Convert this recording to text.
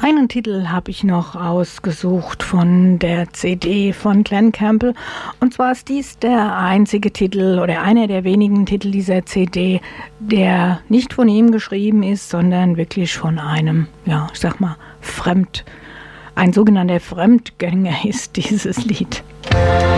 einen Titel habe ich noch ausgesucht von der CD von Glen Campbell. Und zwar ist dies der einzige Titel oder einer der wenigen Titel dieser CD, der nicht von ihm geschrieben ist, sondern wirklich von einem, ja, ich sag mal, ein sogenannter Fremdgänger ist dieses Lied.